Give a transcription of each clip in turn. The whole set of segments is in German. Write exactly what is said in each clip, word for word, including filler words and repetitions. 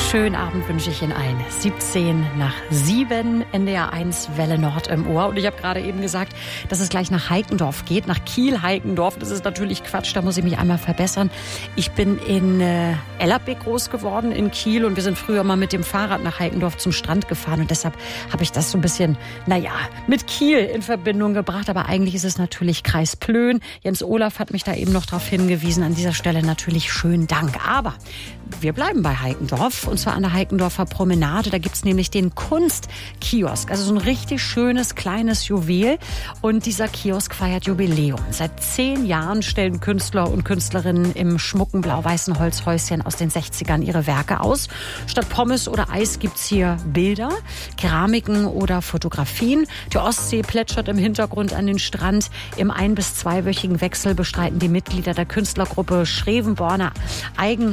schönen Abend wünsche ich Ihnen allen. siebzehn nach sieben, N D R eins Welle Nord im Ohr. Und ich habe gerade eben gesagt, dass es gleich nach Heikendorf geht, nach Kiel-Heikendorf. Das ist natürlich Quatsch, da muss ich mich einmal verbessern. Ich bin in äh, Ellerbeck groß geworden, in Kiel. Und wir sind früher mal mit dem Fahrrad nach Heikendorf zum Strand gefahren. Und deshalb habe ich das so ein bisschen, naja, mit Kiel in Verbindung gebracht. Aber eigentlich ist es natürlich Kreis Plön. Jens Olaf hat mich da eben noch darauf hingewiesen. An dieser Stelle natürlich schönen Dank. Aber wir bleiben bei Heikendorf, und zwar an der Heikendorfer Promenade. Da gibt's nämlich den Kunstkiosk, also so ein richtig schönes, kleines Juwel. Und dieser Kiosk feiert Jubiläum. Seit zehn Jahren stellen Künstler und Künstlerinnen im schmucken blau-weißen Holzhäuschen aus den sechzigern ihre Werke aus. Statt Pommes oder Eis gibt's hier Bilder, Keramiken oder Fotografien. Die Ostsee plätschert im Hintergrund an den Strand. Im ein- bis zweiwöchigen Wechsel bestreiten die Mitglieder der Künstlergruppe Schrevenborner Eigenart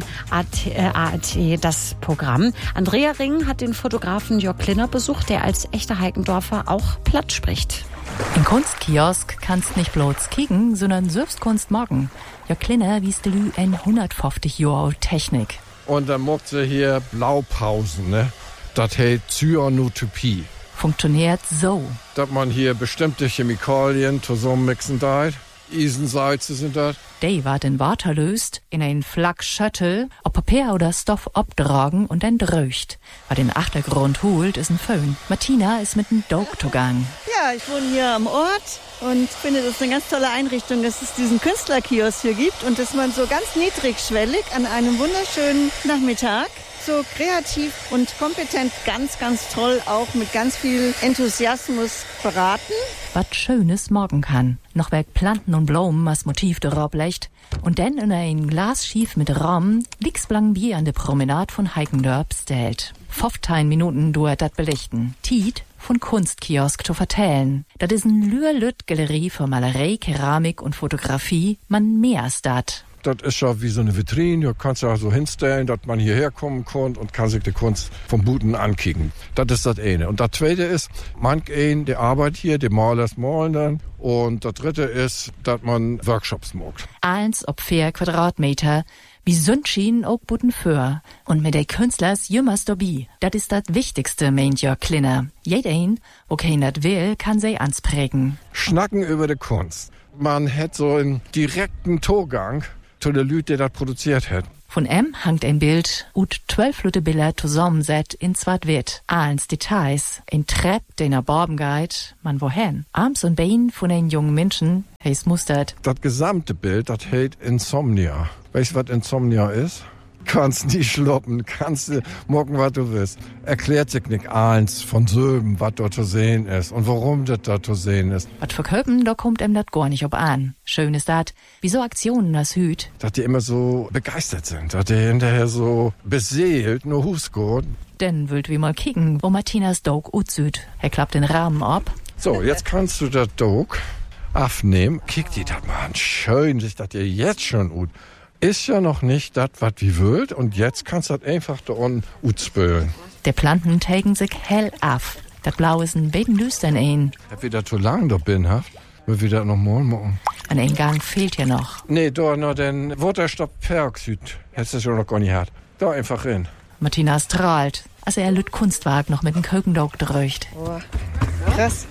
A T das Programm. Andrea Ring hat den Fotografen Jörg Klinner besucht, der als echter Heikendorfer auch platt spricht. Im Kunstkiosk kannst nicht bloß kicken, sondern selbst Kunst morgen. Jörg Klinner wies Lü en hundertfünfzig Jahre Technik. Und dann macht sie hier Blaupausen, ne? Das heißt Cyanotopie. Funktioniert so. Dass man hier bestimmte Chemikalien zusammenmixen darf. Isensalze sind das. Die wird in Wasser löst, in ein Flak Schüttel, ob Papier oder Stoff abtragen und dann dröcht. Was den Achtergrund holt, ist ein Föhn. Martina ist mit dem Dog zugang. Ja, ich wohne hier am Ort und finde, das ist eine ganz tolle Einrichtung, dass es diesen Künstlerkiosk hier gibt und dass man so ganz niedrigschwellig an einem wunderschönen Nachmittag so kreativ und kompetent, ganz, ganz toll, auch mit ganz viel Enthusiasmus beraten. Was Schönes morgen kann. Noch weg Planten und Blumen als Motiv darauf legt. Und dann in ein Glas schief mit Rahmen liegt's blank Bier an der Promenade von Heikendorf stellt. fünfzehn Minuten dauert das belichten. Tiet von Kunstkiosk zu vertellen. Das ist ein Lühr-Lütt-Galerie für Malerei, Keramik und Fotografie. Man mehr als dat. Das ist ja wie so eine Vitrine, du kannst ja so hinstellen, dass man hierher kommen kann und kann sich die Kunst vom Buten ankicken. Das ist das eine. Und das zweite ist, man ein, der arbeitet hier, die Malers malen dann. Und das dritte ist, dass man Workshops macht. Eins ob vier Quadratmeter, wie Sündschien auch Buten für. Und mit der Künstlers jümmers dabei. Das ist das Wichtigste, meint Jörg Klinner. Jeder, wo keiner das will, kann sie ansprägen. Schnacken über die Kunst. Man hat so einen direkten Zugang zu der Leute, die das produziert hat. Von M hangt ein Bild, ut zwölf Leute Bilder zusammenset in zwart-wit. Als Details, ein Trepp, den er Barben geht, man wohin. Arms und Bein von einem jungen Menschen, heißt mustert. Das gesamte Bild, das heißt Insomnia. Weißt du, was Insomnia ist? Kannst nicht schluppen, kannst du morgen, was du willst. Erklärt sich nicht eins von Söben, was dort zu sehen ist und warum das dort zu sehen ist. Was verköpen, da kommt em dat gar nicht ob an. Schön ist dat, wie so Aktionen das Hüt. Dass die immer so begeistert sind, dass die hinterher so beseelt nur Husgurt. Denn wollt wie mal kicken, wo Martinas Dog utsüt. Er klappt den Rahmen ab. So, jetzt kannst du das Dog aufnehmen. Kick die das mal an. Schön, sich das dir jetzt schon ut. Ist ja noch nicht das, was wie wollt, und jetzt kannst du das einfach da unten utspülen. Der Planten tagen sich hell af. Das Blau ist ein bisschen düstern ein. Hab wieder zu lang da bin, haft. Wir wieder noch mal machen. Ein Eingang fehlt ja noch. Nee, da noch den Wasserstoffperoxid. Hättest du schon noch gar nicht gehabt. Da einfach rein. Martina strahlt, als er Lüt Kunstwerk noch mit dem Kökendog dröcht. Oh, krass.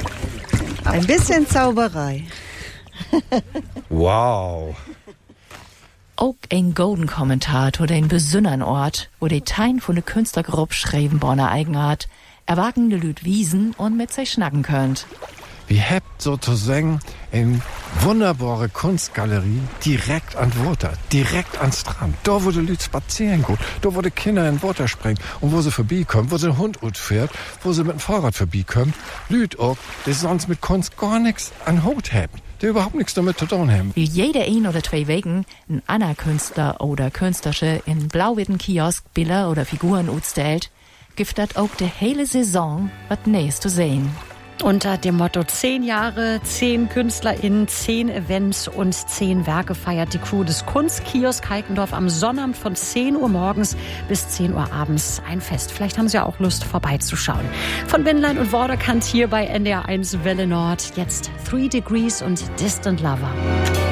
Ein bisschen Zauberei. Wow. Auch ein golden Kommentar zu den besonderen Ort, wo die Tein von der Künstlergruppe Schrevenborner Eigenart erwagende Lüt wiesen und mit sich schnacken könnt. Wir habt sozusagen eine wunderbare Kunstgalerie direkt an Wasser, direkt an Strand. Da, wo die Leute spazieren gehen, da, wo die Kinder in Wasser springen und wo sie vorbeikommen, wo sie ein Hund fährt, wo sie mit dem Fahrrad vorbeikommen. Leute auch, die sonst mit Kunst gar nichts an Haut haben, die überhaupt nichts damit zu tun haben. Wie jeder ein oder zwei Wegen ein anderer Künstler oder Künstlersche in blau-witten Kiosk Bilder oder Figuren utstellt, gibt das auch die hele Saison was Neues zu sehen. Unter dem Motto zehn Jahre, zehn KünstlerInnen, zehn Events und zehn Werke feiert die Crew des Kunstkiosk Heikendorf am Sonnabend von zehn Uhr morgens bis zehn Uhr abends ein Fest. Vielleicht haben Sie ja auch Lust, vorbeizuschauen. Von Windlein und Vorderkant hier bei N D R eins Welle Nord. Jetzt Three Degrees und Distant Lover.